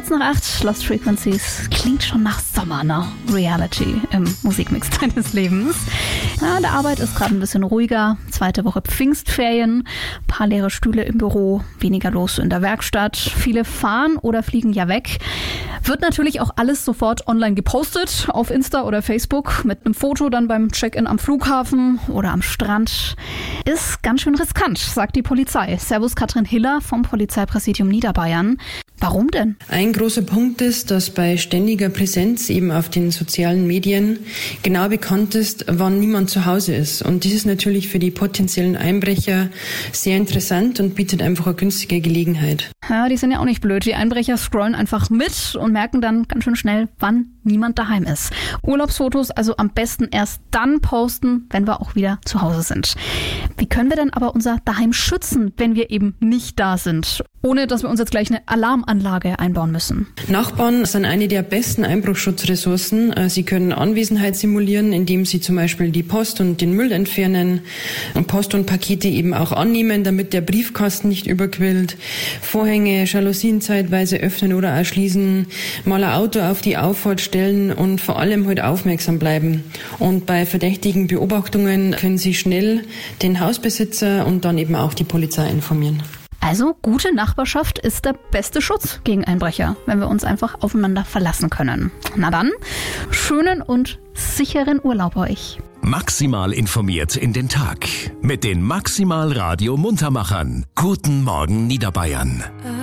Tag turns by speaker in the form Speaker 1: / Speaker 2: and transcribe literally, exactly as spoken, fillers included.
Speaker 1: Kurz nach acht, Lost Frequencies. Klingt schon nach Sommer, ne? Reality im Musikmix deines Lebens. Ja, an der Arbeit ist gerade ein bisschen ruhiger. Zweite Woche Pfingstferien. Paar leere Stühle im Büro. Weniger los in der Werkstatt. Viele fahren oder fliegen ja weg. Wird natürlich auch alles sofort online gepostet. Auf Insta oder Facebook. Mit einem Foto dann beim Check-in am Flughafen oder am Strand. Ist ganz schön riskant, sagt die Polizei. Servus Katrin Hiller vom Polizeipräsidium Niederbayern. Warum denn?
Speaker 2: Ein großer Punkt ist, dass bei ständiger Präsenz eben auf den sozialen Medien genau bekannt ist, wann niemand zu Hause ist. Und das ist natürlich für die potenziellen Einbrecher sehr interessant und bietet einfach eine günstige Gelegenheit.
Speaker 1: Ja, die sind ja auch nicht blöd. Die Einbrecher scrollen einfach mit und merken dann ganz schön schnell, wann niemand daheim ist. Urlaubsfotos also am besten erst dann posten, wenn wir auch wieder zu Hause sind. Wie können wir denn aber unser Daheim schützen, wenn wir eben nicht da sind? Ohne, dass wir uns jetzt gleich eine Alarmanlage einbauen müssen.
Speaker 2: Nachbarn sind eine der besten Einbruchsschutzressourcen. Sie können Anwesenheit simulieren, indem sie zum Beispiel die Post und den Müll entfernen und Post und Pakete eben auch annehmen, damit der Briefkasten nicht überquillt. Vorhänge, Jalousien zeitweise öffnen oder auch schließen, mal ein Auto auf die Auffahrt stellen und vor allem halt aufmerksam bleiben. Und bei verdächtigen Beobachtungen können Sie schnell den Hausbesitzer und dann eben auch die Polizei informieren.
Speaker 1: Also, gute Nachbarschaft ist der beste Schutz gegen Einbrecher, wenn wir uns einfach aufeinander verlassen können. Na dann, schönen und sicheren Urlaub euch.
Speaker 3: Maximal informiert in den Tag mit den Maximal Radio Muntermachern. Guten Morgen Niederbayern.